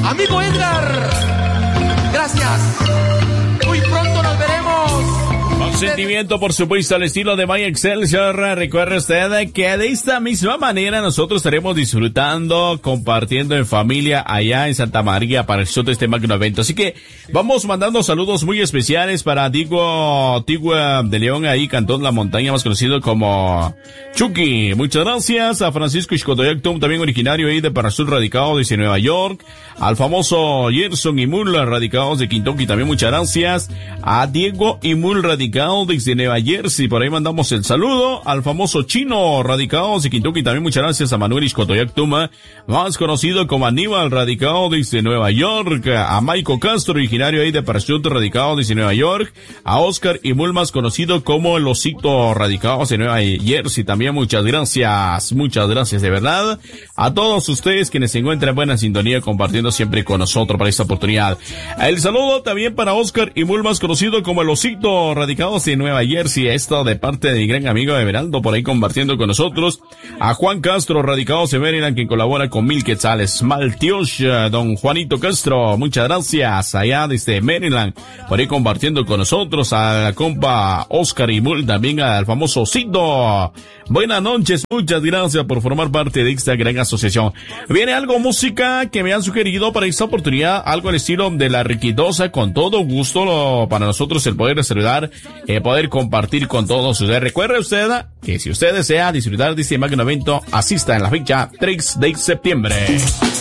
Amigo Edgar, gracias. Muy pronto nos veremos. Con sentimiento, por supuesto, al estilo de My Excelsior. Recuerde usted que de esta misma manera nosotros estaremos disfrutando, compartiendo en familia allá en Santa María para el show de este magno evento. Así que vamos mandando saludos muy especiales para Tigua de León, ahí Cantón La Montaña, más conocido como Chucky. Muchas gracias a Francisco Xcotoyactum, también originario ahí de Parasur, radicados desde Nueva York. Al famoso Gerson Imul, radicados de Kentucky, también muchas gracias. A Diego Imul, radicado desde Nueva Jersey, por ahí mandamos el saludo. Al famoso Chino, radicados de Kentucky, también muchas gracias. A Manuel Xcotoyactum, más conocido como Aníbal, radicado desde Nueva York. A Maico Castro, originario ahí de Parachute, radicado desde Nueva York. A Oscar Imul, más conocido como El Osito, radicados de Nueva Jersey, también muchas gracias de verdad. A todos ustedes quienes se encuentran en buena sintonía compartiendo siempre con nosotros para esta oportunidad. El saludo también para Oscar Imul, más conocido como El Osito, radicados en Nueva Jersey, esto de parte de mi gran amigo Everaldo, por ahí compartiendo con nosotros. A Juan Castro, radicados en Maryland, quien colabora con 1000 quetzales. Maltiosh, don Juanito Castro, muchas gracias, allá desde Maryland, por ahí compartiendo con nosotros. A la compa Oscar Imul, también al famoso Osito. Buenas noches, muchas gracias por formar parte de esta gran asociación. Viene algo música que me han sugerido para esta oportunidad, algo al estilo de La Riquidosa, con todo gusto para nosotros el poder saludar, poder compartir con todos ustedes. Recuerde usted que si usted desea disfrutar de este magno evento, asista en la fecha 3 de septiembre.